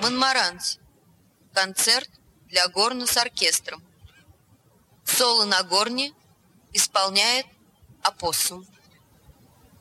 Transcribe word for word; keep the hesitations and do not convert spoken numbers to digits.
Монмаранси. Концерт для горна с оркестром. Соло на горне исполняет опоссум.